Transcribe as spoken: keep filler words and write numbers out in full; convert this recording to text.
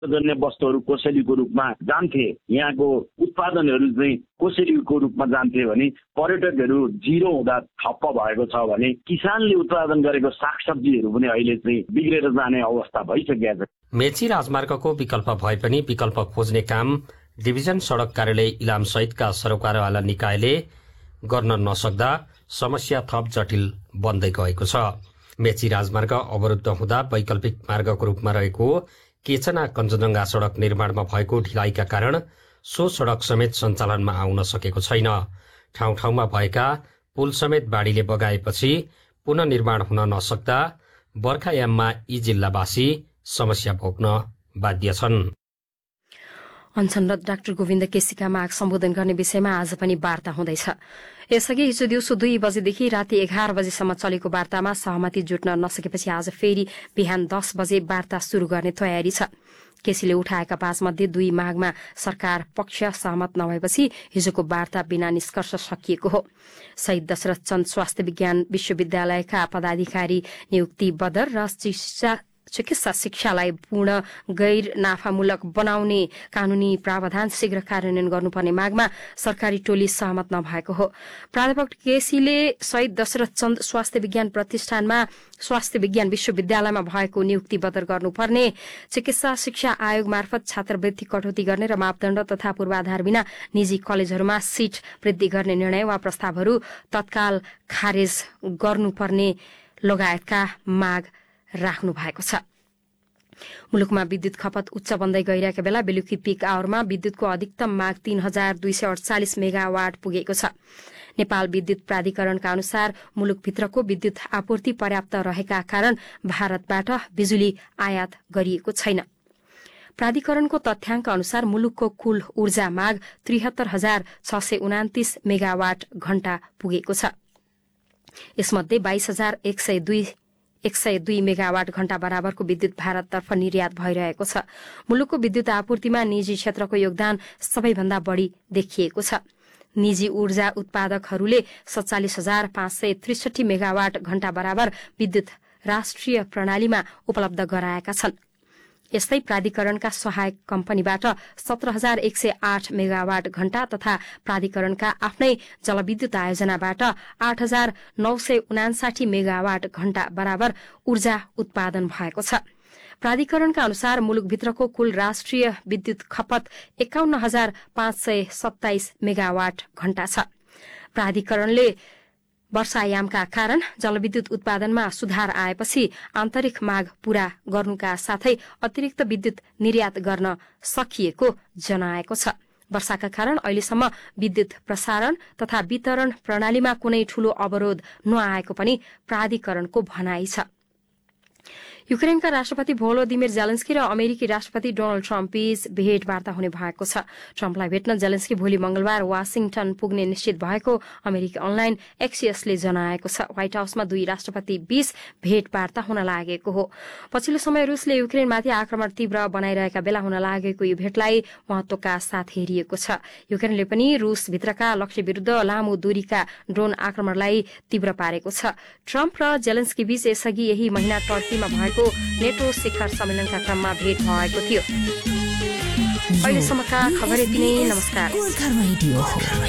जन्य वस्तुहरू कोसेलीको रूपमा जान्थे, यहाँको उत्पादनहरू चाहिँ कोसेलीको रूपमा जान्थे भने पर्यटकहरू जिरो हुँदा ठप्प भएको छ भने किसानले उत्पादन गरेको सागसब्जीहरू पनि अहिले चाहिँ बिग्रेर जाने अवस्था भइसकेको छ। मेची राजमार्गको विकल्प भए पनि विकल्प खोज्ने काम डिभिजन सड़क कार्यालय इलाम सहितका सरोकारवाला निकायले गर्न नसक्दा समस्या थप जटिल बन्दै गएको छ। मेची राजमार्ग अवरुद्ध हुँदा वैकल्पिक मार्गको रूपमा रहेको केचना कञ्चनजंघा सड़क निर्माणमा भएको ढिलाइका कारण सो सड़क समेत सञ्चालनमा आउन सकेको छैन। ठाउँ ठाउँमा भएका पुल समेत बाढ़ीले बगाएपछि पुनः निर्माण हुन नसक्दा बर्खायाममा यी जिल्लावासी समस्या भोग्न बाध्य छन्। अनसनरत डाक्टर गोविन्द केसीका माग सम्बोधन गर्ने विषयमा आज पनि वार्ता हुँदैछ। यसअघि हिजो दिउँसो दुई बजेदेखि राति एघार बजेसम्म चलेको वार्तामा सहमति जुट्न नसकेपछि आज फेरि बिहान दस बजे वार्ता शुरू गर्ने तयारी छ। केसीले उठाएका पाँच मध्ये दुई मागमा सरकार पक्ष सहमत नभएपछि हिजोको वार्ता बिना निष्कर्ष सकिएको हो। शहीद दशरथ चन्द स्वास्थ्य विज्ञान विश्वविद्यालयका पदाधिकारी नियुक्ति बदर र चिकित्सा चिकित्सा शिक्षालाई पूर्ण गैर नाफामूलक बनाउने कानूनी प्रावधान शीघ्र कार्यान्वयन गर्नुपर्ने मागमा सरकारी टोली सहमत नभएको हो। प्राध्यापक केसीले शहीद दशरथ चन्द स्वास्थ्य विज्ञान प्रतिष्ठानमा स्वास्थ्य विज्ञान विश्वविद्यालयमा भएको नियुक्ति बदर गर्नुपर्ने, चिकित्सा शिक्षा आयोग मार्फत छात्रवृत्ति कटौती गर्ने र मापदण्ड तथा पूर्वाधार बिना निजी कलेजहरूमा सीट वृद्धि गर्ने निर्णय वा प्रस्तावहरू तत्काल खारेज गर्नुपर्ने लगायतका माग राख्नु भएको छ। मुलुकमा विद्युत खपत उच्च बन्दै गइरहेका बेला बेलुकी पीक आवरमा विद्युतको अधिकतम माग तीन हजार दुई सय अडचालिस मेगावाट पुगेको छ। नेपाल विद्युत प्राधिकरणका अनुसार मुलुकभित्रको विद्युत आपूर्ति पर्याप्त रहेका कारण भारतबाट बिजुली आयात गरिएको छैन। प्राधिकरणको तथ्याङ्क अनुसार मुलुकको कुल ऊर्जा माग त्रिहत्तर हजार छ सय उनातिस मेगावाट घण्टा पुगेको छ। यसमध्ये बाइस हजार एक सय दुई एक सय दुई मेगावाट घण्टा बराबरको विद्युत भारततर्फ निर्यात भइरहेको छ। मुलुकको विद्युत आपूर्तिमा निजी क्षेत्रको योगदान सबैभन्दा बढ़ी देखिएको छ। निजी ऊर्जा उत्पादकहरूले सत्तालिस हजार पाँच सय त्रिसठी मेगावाट घण्टा बराबर विद्युत राष्ट्रिय प्रणालीमा उपलब्ध गराएका छन्। यस्तै प्राधिकरणका सहायक कम्पनीबाट सत्र हजार एक सय आठ मेगावाट घण्टा तथा प्राधिकरणका आफ्नै जलविद्युत आयोजनाबाट आठ हजार नौ सय उनासाठी मेगावाट घण्टा बराबर ऊर्जा उत्पादन भएको छ। प्राधिकरणका अनुसार मुलुकभित्रको कुल राष्ट्रिय विद्युत खपत एकाउन्न हजार पाँच सय सत्ताइस मेगावाट घण्टा छ। प्राधिकरणले वर्षायामका कारण जलविद्युत उत्पादनमा सुधार आएपछि आन्तरिक माग पूरा गर्नुका साथै अतिरिक्त विद्युत निर्यात गर्न सकिएको जनाएको छ। वर्षाका कारण अहिलेसम्म विद्युत प्रसारण तथा वितरण प्रणालीमा कुनै ठूलो अवरोध नआएको पनि प्राधिकरणको भनाइ छ। युक्रेनका राष्ट्रपति भोलोदिमिर जेलेन्स्की र अमेरिकी राष्ट्रपति डोनाल्ड ट्रम्प बीच भेटवार्ता हुने भएको छ। ट्रम्पलाई भेट्न जेलेन्स्की भोलि मंगलबार वाशिंगटन पुग्ने निश्चित भएको अमेरिकी अनलाइन एक्सियसले जनाएको छ। व्हाइट हाउसमा दुई राष्ट्रपति बीच भेटवार्ता हुन लागेको हो। पछिल्लो समय रूसले युक्रेनमाथि आक्रमण तीव्र बनाइरहेका बेला हुन लागेको यो भेटलाई महत्वका साथ हेरिएको छ। युक्रेनले पनि रूसभित्रका लक्ष्य विरूद्ध लामो दूरीका ड्रोन आक्रमणलाई तीव्र पारेको छ। ट्रम्प र जेलेन्स्की बीच यसअघि यही महिना टर्कीमा भएको नेटो शिखर सम्मेलनका क्रममा भेट भएको थियो। अहिलेसम्मका खबर यति नै। नमस्कार।